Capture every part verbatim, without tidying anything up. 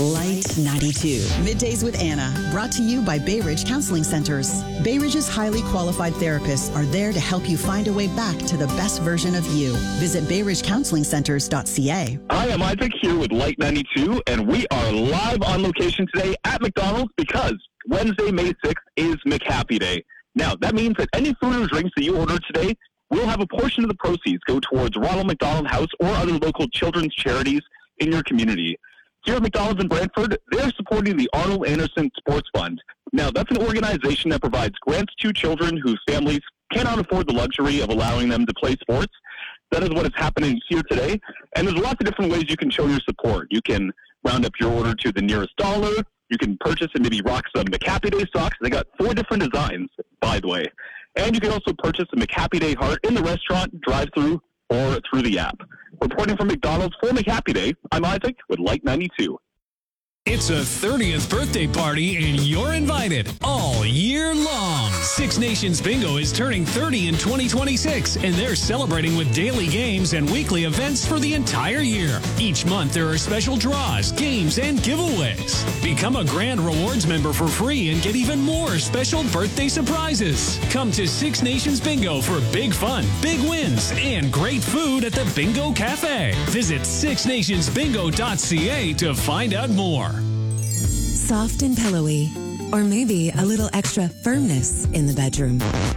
Light ninety-two. Middays with Anna, brought to you by Bay Ridge Counseling Centers. Bay Ridge's highly qualified therapists are there to help you find a way back to the best version of you. Visit bay ridge counseling centers dot c a. Hi, I'm Isaac here with Light ninety-two, and we are live on location today at McDonald's because Wednesday, May sixth is McHappy Day. Now, that means that any food or drinks that you order today will have a portion of the proceeds go towards Ronald McDonald House or other local children's charities in your community. Here at McDonald's in Brantford, they're supporting the Arnold Anderson Sports Fund. Now, that's an organization that provides grants to children whose families cannot afford the luxury of allowing them to play sports. That is what is happening here today. And there's lots of different ways you can show your support. You can round up your order to the nearest dollar. You can purchase and maybe rock some McHappy Day socks. They got four different designs, by the way. And you can also purchase a McHappy Day heart in the restaurant, drive-thru, or through the app. Reporting from McDonald's for McHappy Day, I'm Isaac with Light ninety-two. It's a thirtieth birthday party, and you're invited all year long. Six Nations Bingo is turning thirty in twenty twenty-six, and they're celebrating with daily games and weekly events for the entire year. Each month, there are special draws, games, and giveaways. Become a Grand Rewards member for free and get even more special birthday surprises. Come to Six Nations Bingo for big fun, big wins, and great food at the Bingo Cafe. Visit six nations bingo dot c a to find out more. Soft and pillowy, or maybe a little extra firmness in the bedroom.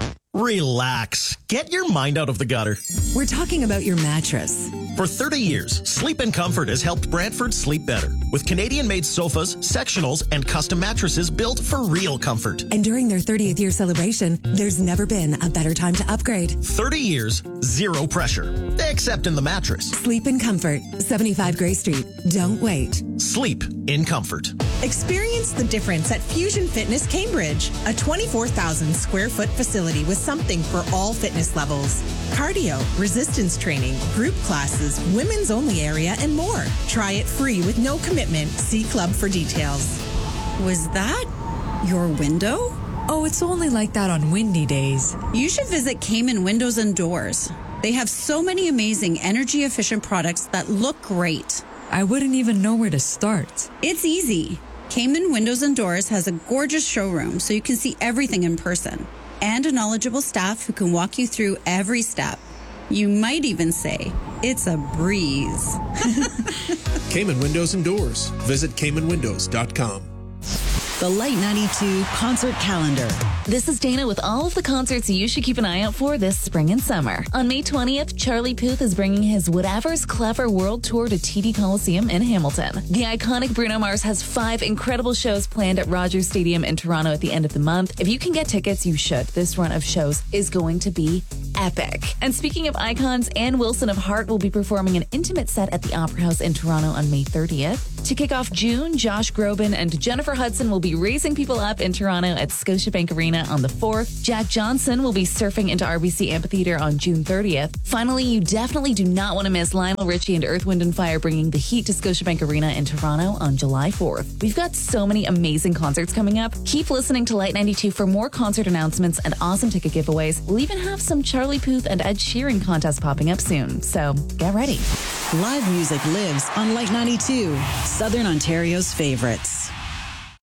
Relax. Get your mind out of the gutter. We're talking about your mattress. For thirty years, Sleep and Comfort has helped Brantford sleep better with Canadian-made sofas, sectionals, and custom mattresses built for real comfort. And during their thirtieth year celebration, there's never been a better time to upgrade. thirty years, zero pressure, except in the mattress. Sleep and Comfort, seventy-five Gray Street. Don't wait. Sleep in comfort. Experience the difference at Fusion Fitness Cambridge, a twenty-four thousand square foot facility with something for all fitness levels. Cardio, resistance training, group classes, women's only area, and more. Try it free with no commitment. See Club for details. Was that your window? Oh, it's only like that on windy days. You should visit Cayman Windows and Doors. They have so many amazing energy-efficient products that look great. I wouldn't even know where to start. It's easy. Cayman Windows and Doors has a gorgeous showroom so you can see everything in person, and a knowledgeable staff who can walk you through every step. You might even say, it's a breeze. Cayman Windows and Doors. Visit cayman windows dot com. The Light ninety-two concert calendar. This is Dana with all of the concerts you should keep an eye out for this spring and summer. On May twentieth, Charlie Puth is bringing his Whatever's Clever World Tour to T D Coliseum in Hamilton. The iconic Bruno Mars has five incredible shows planned at Rogers Stadium in Toronto at the end of the month. If you can get tickets, you should. This run of shows is going to be epic. And speaking of icons, Ann Wilson of Heart will be performing an intimate set at the Opera House in Toronto on May thirtieth. To kick off June, Josh Groban and Jennifer Hudson will be raising people up in Toronto at Scotiabank Arena on the fourth. Jack Johnson will be surfing into R B C Amphitheatre on June thirtieth. Finally, you definitely do not want to miss Lionel Richie and Earth, Wind and Fire bringing the heat to Scotiabank Arena in Toronto on July fourth. We've got so many amazing concerts coming up. Keep listening to Light ninety-two for more concert announcements and awesome ticket giveaways. We'll even have some Charlie Puth and Ed Sheeran contests popping up soon, so get ready. Live music lives on Light ninety-two, Southern Ontario's favorites.